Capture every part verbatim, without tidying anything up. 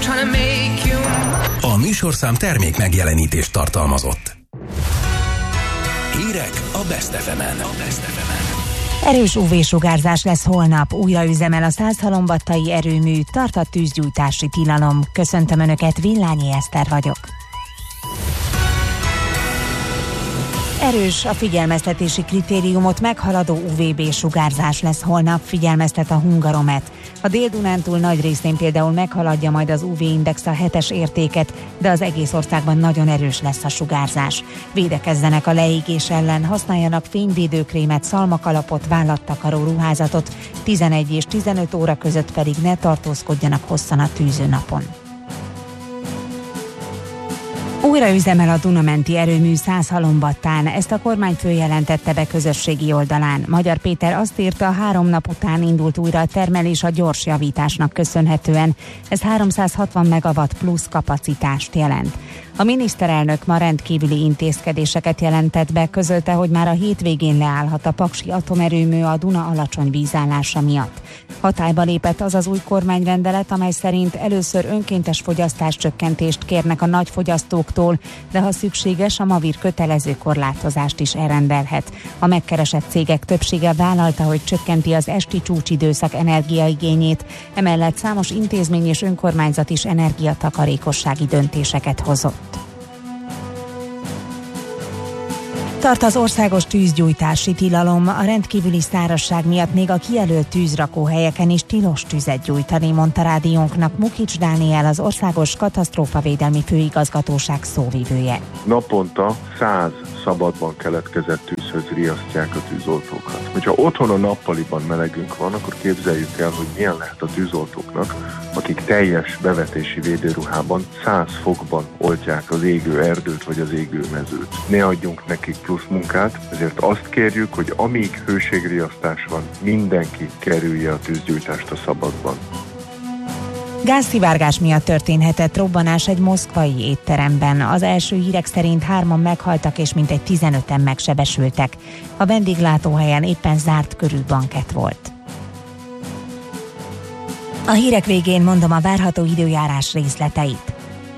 A műsorszám termék megjelenítést tartalmazott. Hírek a Best ef emen. Erős ú vé-sugárzás lesz holnap, újra üzemel a százhalombattai erőmű, tart a tűzgyújtási tilalom. Köszöntöm Önöket, Villányi Eszter vagyok. Erős, a figyelmeztetési kritériumot meghaladó ú vé bé-sugárzás lesz holnap, figyelmeztet a Hungaromet. A Dél-Dunántúl nagy részén például meghaladja majd az ú vé-index a hetes értéket, de az egész országban nagyon erős lesz a sugárzás. Védekezzenek a leégés ellen, használjanak fényvédőkrémet, szalmakalapot, vállattakaró ruházatot, tizenegy és tizenöt óra között pedig ne tartózkodjanak hosszan a tűzőnapon. Újra üzemel a Duna-menti erőmű Százhalombattán, ezt a kormányfő jelentette be közösségi oldalán. Magyar Péter azt írta, három nap után indult újra a termelés a gyors javításnak köszönhetően. Ez háromszázhatvan megawatt plusz kapacitást jelent. A miniszterelnök ma rendkívüli intézkedéseket jelentett be, közölte, hogy már a hétvégén leállhat a paksi atomerőmű a Duna alacsony vízállása miatt. Hatályba lépett az az új kormányrendelet, amely szerint először önkéntes fogyasztáscsökkentést kérnek a nagy fogyasztóktól, de ha szükséges, a Mavir kötelező korlátozást is elrendelhet. A megkeresett cégek többsége vállalta, hogy csökkenti az esti csúcsidőszak energiaigényét, emellett számos intézmény és önkormányzat is energiatakarékossági döntéseket hozott. Tart az országos tűzgyújtási tilalom, a rendkívüli szárazság miatt még a kijelölt tűzrakóhelyeken is tilos tüzet gyújtani, mondta rádiónknak Mukics Dániel, az Országos Katasztrófavédelmi Főigazgatóság szóvivője. Naponta száz szabadban keletkezett tűzhöz riasztják a tűzoltókat. Hogyha otthon a nappaliban melegünk van, akkor képzeljük el, hogy milyen lehet a tűzoltóknak, akik teljes bevetési védőruhában száz fokban oltják az égő erdőt vagy az égő mezőt. Ne adjunk nekik plusz munkát, ezért azt kérjük, hogy amíg hőségriasztás van, mindenki kerülje a tűzgyújtást a szabadban. Gázszivárgás miatt történhetett robbanás egy moszkvai étteremben. Az első hírek szerint hárman meghaltak és mintegy tizenöten megsebesültek. A vendéglátóhelyen éppen zárt körű bankett volt. A hírek végén mondom a várható időjárás részleteit.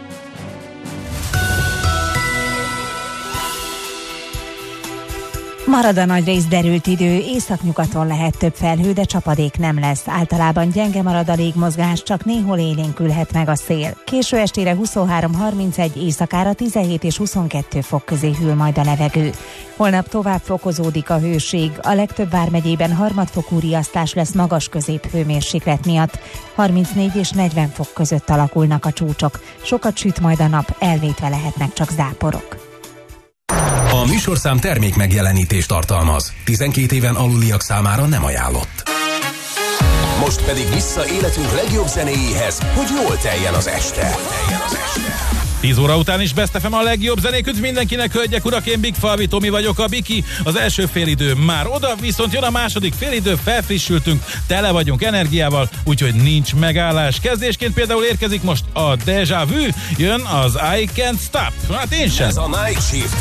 Marad a nagyrészt derült idő, északnyugaton lehet több felhő, de csapadék nem lesz. Általában gyenge marad a légmozgás, csak néhol élénkülhet meg a szél. Késő estére huszonhárom harmincegy, éjszakára tizenhét és huszonkettő fok közé hűl majd a levegő. Holnap tovább fokozódik a hőség, a legtöbb vármegyében harmadfokú riasztás lesz magas középhőmérséklet miatt. harmincnégy és negyven fok között alakulnak a csúcsok. Sokat süt majd a nap, elvétve lehetnek csak záporok. A műsorszám termék megjelenítést tartalmaz. tizenkét éven aluliak számára nem ajánlott. Most pedig vissza életünk legjobb zenéjéhez, hogy jól teljen az este. tíz óra után is Best ef em a legjobb zenék, üdv mindenkinek, hölgyek, urak, én Big Falvi Tomi vagyok, a Biki. Az első félidő már oda, viszont jön a második félidő, felfrissültünk, tele vagyunk energiával, úgyhogy nincs megállás. Kezdésként például érkezik most a Deja Vu, jön az I Can't Stop. Hát én sem. Ez a Night Shift